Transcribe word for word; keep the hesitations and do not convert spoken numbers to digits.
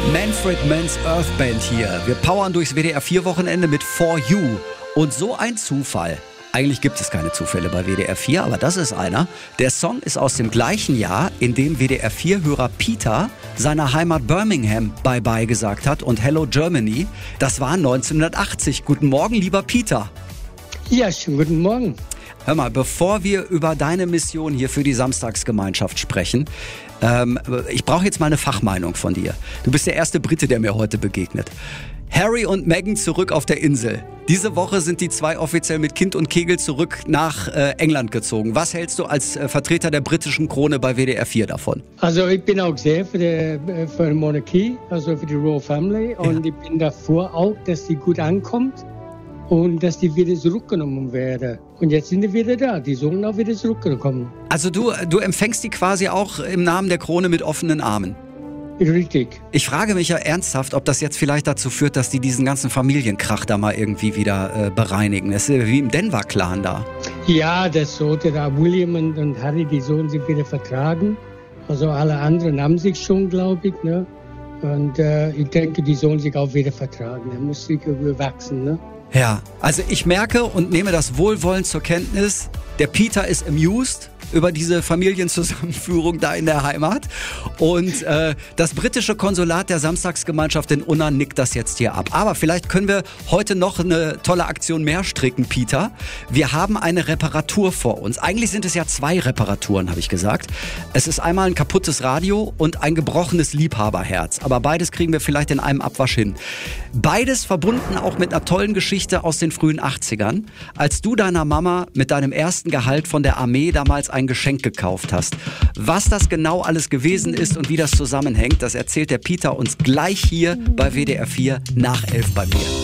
Manfred Mann's Earth Band hier. Wir powern durchs W D R vier Wochenende mit For You. Und so ein Zufall. Eigentlich gibt es keine Zufälle bei W D R vier, aber das ist einer. Der Song ist aus dem gleichen Jahr, in dem W D R vier-Hörer Peter seiner Heimat Birmingham Bye-Bye gesagt hat und Hello Germany. Das war neunzehnhundertachtzig. Guten Morgen, lieber Peter. Ja, schönen guten Morgen. Hör mal, bevor wir über deine Mission hier für die Samstagsgemeinschaft sprechen, ähm, ich brauche jetzt mal eine Fachmeinung von dir. Du bist der erste Brite, der mir heute begegnet. Harry und Meghan zurück auf der Insel. Diese Woche sind die zwei offiziell mit Kind und Kegel zurück nach äh, England gezogen. Was hältst du als äh, Vertreter der britischen Krone bei W D R vier davon? Also ich bin auch sehr für die, für die Monarchie, also für die Royal Family. Und ja. Ich bin davor auch, dass die gut ankommt und dass die wieder zurückgenommen werden. Und jetzt sind die wieder da, die sollen auch wieder zurückkommen. Also du, du empfängst die quasi auch im Namen der Krone mit offenen Armen? Richtig. Ich frage mich ja ernsthaft, ob das jetzt vielleicht dazu führt, dass die diesen ganzen Familienkrach da mal irgendwie wieder äh, bereinigen. Das ist wie im Denver-Clan da. Ja, das sollte da William und, und Harry, die sollen sich wieder vertragen. Also alle anderen haben sich schon, glaube ich. Ne? Und äh, ich denke, die sollen sich auch wieder vertragen. Da muss sich wachsen, ne? Ja, also ich merke und nehme das wohlwollend zur Kenntnis, der Peter ist amused über diese Familienzusammenführung da in der Heimat und äh, das britische Konsulat der Samstagsgemeinschaft in Unna nickt das jetzt hier ab. Aber vielleicht können wir heute noch eine tolle Aktion mehr stricken, Peter. Wir haben eine Reparatur vor uns. Eigentlich sind es ja zwei Reparaturen, habe ich gesagt. Es ist einmal ein kaputtes Radio und ein gebrochenes Liebhaberherz. Aber beides kriegen wir vielleicht in einem Abwasch hin. Beides verbunden auch mit einer tollen Geschichte aus den frühen achtzigern, als du deiner Mama mit deinem ersten Gehalt von der Armee damals ein Geschenk gekauft hast. Was das genau alles gewesen ist und wie das zusammenhängt, das erzählt der Peter uns gleich hier bei W D R vier nach elf bei mir.